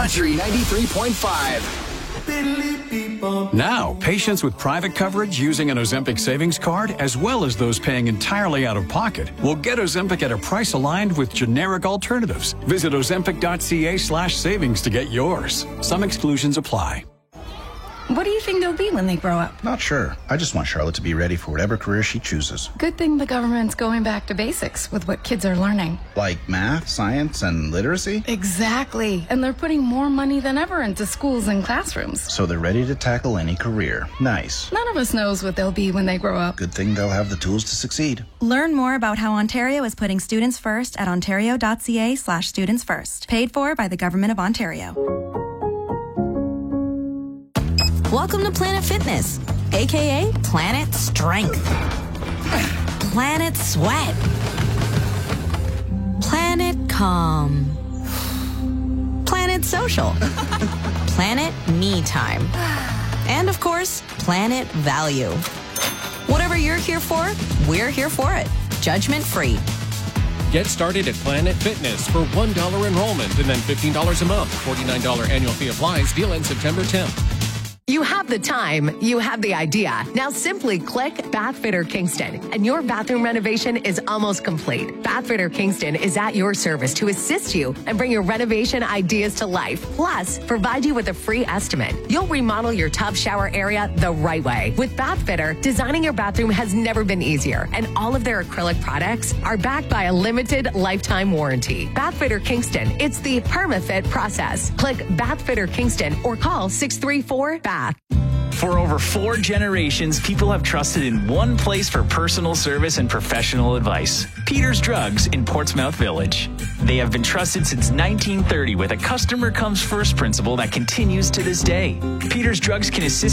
Country 93.5. Now, patients with private coverage using an Ozempic savings card, as well as those paying entirely out of pocket, will get Ozempic at a price aligned with generic alternatives. Visit ozempic.ca/savings to get yours. Some exclusions apply. What do you think they'll be when they grow up? Not sure. I just want Charlotte to be ready for whatever career she chooses. Good thing the government's going back to basics with what kids are learning. Like math, science, and literacy? Exactly. And they're putting more money than ever into schools and classrooms. So they're ready to tackle any career. Nice. None of us knows what they'll be when they grow up. Good thing they'll have the tools to succeed. Learn more about how Ontario is putting students first at ontario.ca/students first. Paid for by the Government of Ontario. Welcome to Planet Fitness, aka Planet Strength, Planet Sweat, Planet Calm, Planet Social, Planet Me Time, and of course, Planet Value. Whatever you're here for, we're here for it. Judgment free. Get started at Planet Fitness for $1 enrollment and then $15 a month. $49 annual fee applies. Deal ends September 10th. You have the time, you have the idea. Now simply click Bath Fitter Kingston and your bathroom renovation is almost complete. Bath Fitter Kingston is at your service to assist you and bring your renovation ideas to life. Plus, provide you with a free estimate. You'll remodel your tub shower area the right way. With Bath Fitter, designing your bathroom has never been easier, and all of their acrylic products are backed by a limited lifetime warranty. Bath Fitter Kingston, it's the PermaFit process. Click Bath Fitter Kingston or call 634-BATH. For over 4 generations, people have trusted in one place for personal service and professional advice. Peter's Drugs in Portsmouth Village. They have been trusted since 1930 with a customer comes first principle that continues to this day. Peter's Drugs can assist